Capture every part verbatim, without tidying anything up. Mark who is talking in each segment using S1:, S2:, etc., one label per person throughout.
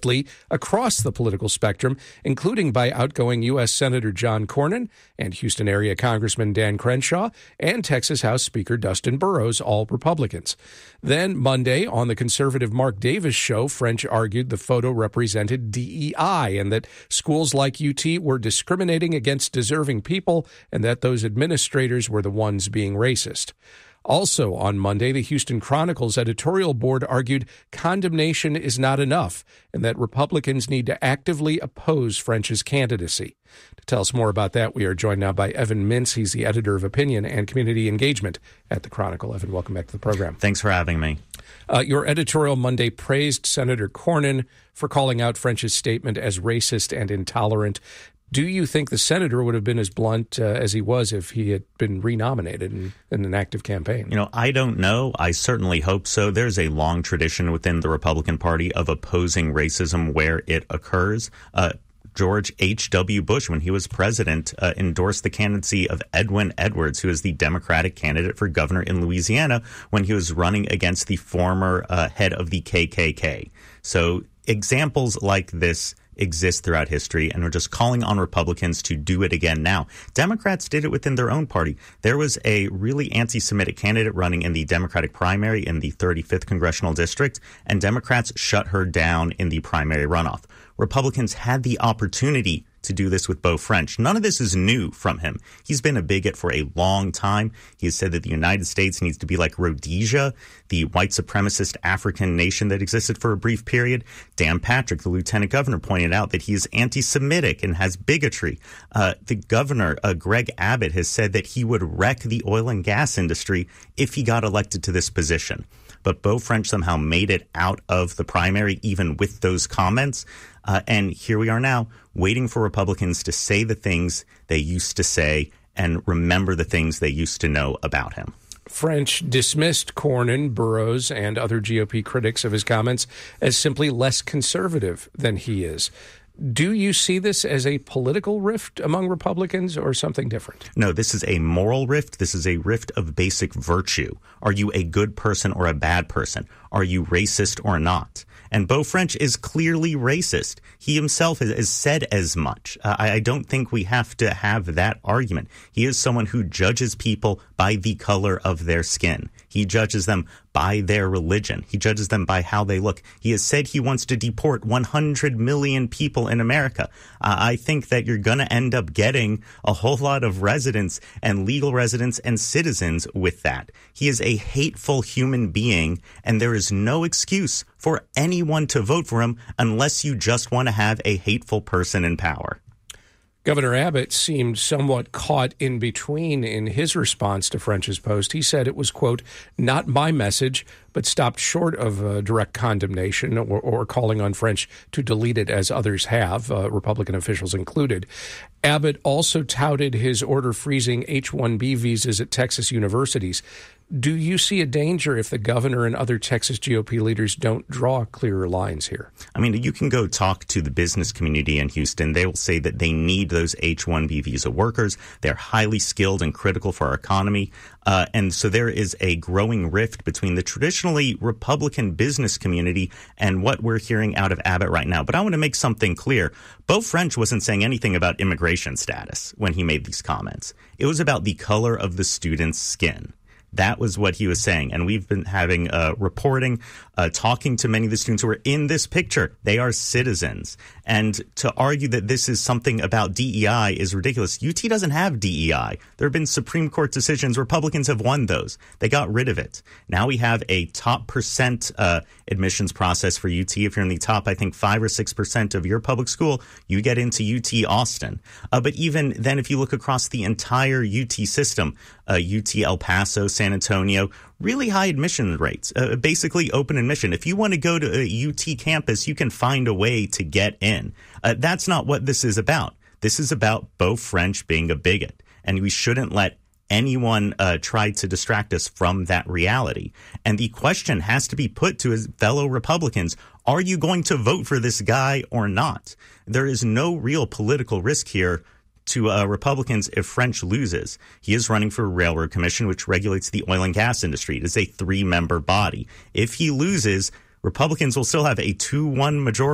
S1: swiftly across the political spectrum, including by outgoing U S. Senator John Cornyn and Houston area Congressman Dan Crenshaw and Texas House Speaker Dustin Burrows, all Republicans. Then Monday, on the conservative Mark Davis show, French argued the photo represented D E I and that schools like U T were discriminating against deserving people and that those administrators were the ones being racist. Also on Monday, the Houston Chronicle's editorial board argued condemnation is not enough and that Republicans need to actively oppose French's candidacy. To tell us more about that, we are joined now by Evan Mintz. He's the editor of opinion and community engagement at the Chronicle. Evan, welcome back to the program.
S2: Thanks for having me.
S1: Uh, your editorial Monday praised Senator Cornyn for calling out French's statement as racist and intolerant. Do you think the senator would have been as blunt uh, as he was if he had been renominated in, in an active campaign?
S2: You know, I don't know. I certainly hope so. There's a long tradition within the Republican Party of opposing racism where it occurs. Uh, George H W. Bush, when he was president, uh, endorsed the candidacy of Edwin Edwards, who is the Democratic candidate for governor in Louisiana, when he was running against the former uh, head of the K K K. So examples like this exist throughout history, and we're just calling on Republicans to do it again now. Democrats did it within their own party. There was a really anti-Semitic candidate running in the Democratic primary in the thirty-fifth congressional district, and Democrats shut her down in the primary runoff. Republicans had the opportunity to do this with Beau French. None of this is new from him. He's been a bigot for a long time. He has said that the United States needs to be like Rhodesia, the white supremacist African nation that existed for a brief period. Dan Patrick, the lieutenant governor, pointed out that he is anti-Semitic and has bigotry. Uh, the governor, uh, Greg Abbott, has said that he would wreck the oil and gas industry if he got elected to this position. But Beau French somehow made it out of the primary, even with those comments. Uh, and here we are now, waiting for Republicans to say the things they used to say and remember the things they used to know about him.
S1: French dismissed Cornyn, Burrows, and other G O P critics of his comments as simply less conservative than he is. Do you see this as a political rift among Republicans or something different?
S2: No, this is a moral rift. This is a rift of basic virtue. Are you a good person or a bad person? Are you racist or not? And Beau French is clearly racist. He himself has said as much. Uh, I don't think we have to have that argument. He is someone who judges people by the color of their skin. He judges them by their religion. He judges them by how they look. He has said he wants to deport one hundred million people in America. Uh, I think that you're going to end up getting a whole lot of residents and legal residents and citizens with that. He is a hateful human being, and there is no excuse for anyone to vote for him unless you just want to have a hateful person in power.
S1: Governor Abbott seemed somewhat caught in between in his response to French's post. He said it was, quote, not my message, but stopped short of uh, direct condemnation or, or calling on French to delete it as others have, uh, Republican officials included. Abbott also touted his order freezing H one B visas at Texas universities. Do you see a danger if the governor and other Texas G O P leaders don't draw clearer lines here?
S2: I mean, you can go talk to the business community in Houston. They will say that they need those H one B visa workers. They're highly skilled and critical for our economy. Uh, and so there is a growing rift between the traditionally Republican business community and what we're hearing out of Abbott right now. But I want to make something clear. Beau French wasn't saying anything about immigration status when he made these comments. It was about the color of the student's skin. That was what he was saying. And we've been having uh, reporting, uh, talking to many of the students who are in this picture. They are citizens. And to argue that this is something about D E I is ridiculous. U T doesn't have D E I. There have been Supreme Court decisions. Republicans have won those. They got rid of it. Now we have a top percent uh, admissions process for U T. If you're in the top, I think, five or six percent of your public school, you get into U T Austin. Uh, but even then, if you look across the entire U T system, uh, U T El Paso, San Antonio, really high admission rates, uh, basically open admission. If you want to go to a U T campus, you can find a way to get in. Uh, that's not what this is about. This is about Beau French being a bigot, and we shouldn't let anyone uh, try to distract us from that reality. And the question has to be put to his fellow Republicans. Are you going to vote for this guy or not? There is no real political risk here to uh, Republicans if French loses. He is running for a railroad commission, which regulates the oil and gas industry. It is a three-member body. If he loses, Republicans will still have a two one majority.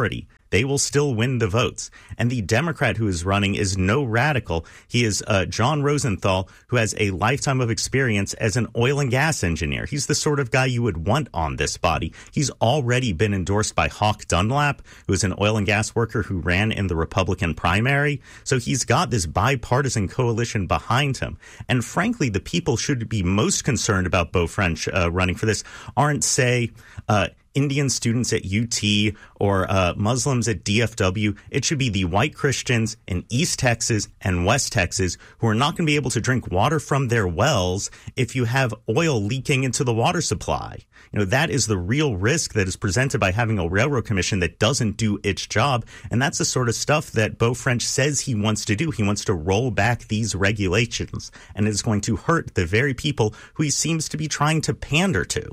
S2: they will still win the votes. And the Democrat who is running is no radical. He is uh, John Rosenthal, who has a lifetime of experience as an oil and gas engineer. He's the sort of guy you would want on this body. He's already been endorsed by Hawk Dunlap, who is an oil and gas worker who ran in the Republican primary. So he's got this bipartisan coalition behind him. And frankly, the people should be most concerned about Beau French uh, running for this aren't, say, uh, Indian students at U T or uh, Muslims at D F W. It should be the white Christians in East Texas and West Texas who are not going to be able to drink water from their wells if you have oil leaking into the water supply. You know, that is the real risk that is presented by having a railroad commission that doesn't do its job. And that's the sort of stuff that Beau French says he wants to do. He wants to roll back these regulations, and it's going to hurt the very people who he seems to be trying to pander to.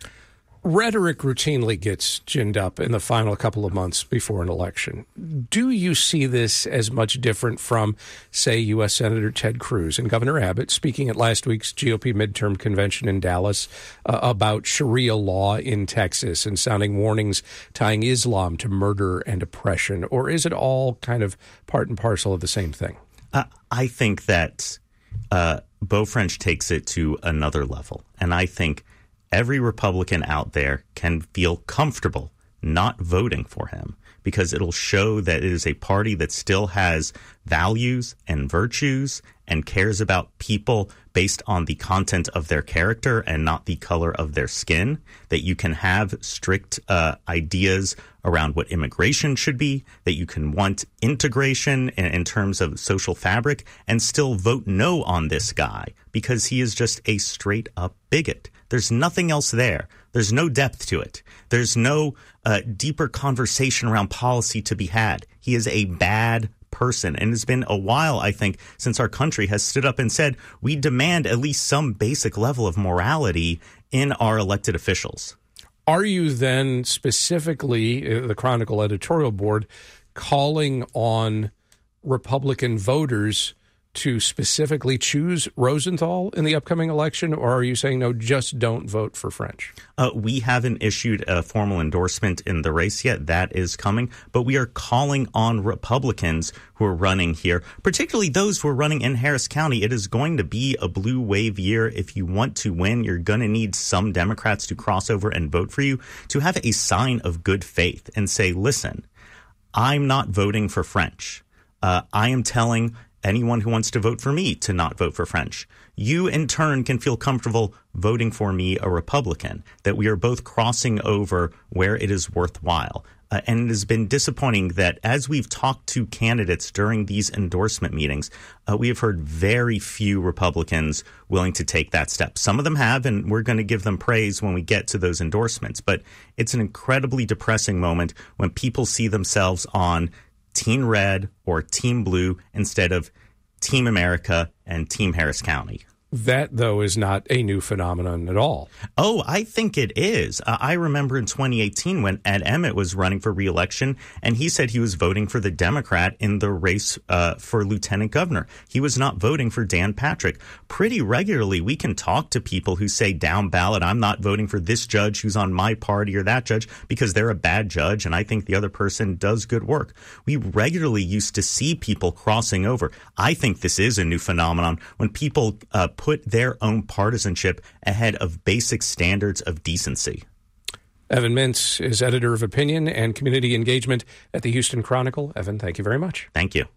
S1: Rhetoric routinely gets ginned up in the final couple of months before an election. Do you see this as much different from, say, U S Senator Ted Cruz and Governor Abbott speaking at last week's G O P midterm convention in Dallas uh, about Sharia law in Texas and sounding warnings tying Islam to murder and oppression? Or is it all kind of part and parcel of the same thing?
S2: Uh, I think that uh, Beau French takes it to another level. And I think every Republican out there can feel comfortable not voting for him because it'll show that it is a party that still has values and virtues and cares about people based on the content of their character and not the color of their skin, that you can have strict uh, ideas around what immigration should be, that you can want integration in, in terms of social fabric and still vote no on this guy because he is just a straight up bigot. There's nothing else there. There's no depth to it. There's no uh, deeper conversation around policy to be had. He is a bad person. And it's been a while, I think, since our country has stood up and said, we demand at least some basic level of morality in our elected officials.
S1: Are you then specifically, uh, the Chronicle editorial board, calling on Republican voters to specifically choose Rosenthal in the upcoming election, or are you saying, no, just don't vote for French?
S2: Uh, we haven't issued a formal endorsement in the race yet. That is coming. But we are calling on Republicans who are running here, particularly those who are running in Harris County. It is going to be a blue wave year. If you want to win, you're going to need some Democrats to cross over and vote for you, to have a sign of good faith and say, listen, I'm not voting for French. Uh, I am telling anyone who wants to vote for me to not vote for French. You, in turn, can feel comfortable voting for me, a Republican, that we are both crossing over where it is worthwhile. Uh, and it has been disappointing that as we've talked to candidates during these endorsement meetings, uh, we have heard very few Republicans willing to take that step. Some of them have, and we're going to give them praise when we get to those endorsements. But it's an incredibly depressing moment when people see themselves on Team Red or Team Blue instead of Team America and Team Harris County.
S1: That, though, is not a new phenomenon at all.
S2: Oh, I think it is. Uh, I remember in twenty eighteen when Ed Emmett was running for re-election, and he said he was voting for the Democrat in the race uh, for lieutenant governor. He was not voting for Dan Patrick. Pretty regularly, we can talk to people who say down ballot, I'm not voting for this judge who's on my party or that judge because they're a bad judge, and I think the other person does good work. We regularly used to see people crossing over. I think this is a new phenomenon when people uh, put their own partisanship ahead of basic standards of decency.
S1: Evan Mintz is editor of opinion and community engagement at the Houston Chronicle. Evan, thank you very much.
S2: Thank you.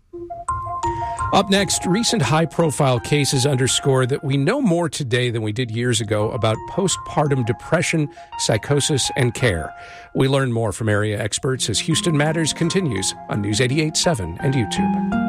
S1: Up next, recent high-profile cases underscore that we know more today than we did years ago about postpartum depression, psychosis, and care. We learn more from area experts as Houston Matters continues on News eighty-eight point seven and YouTube.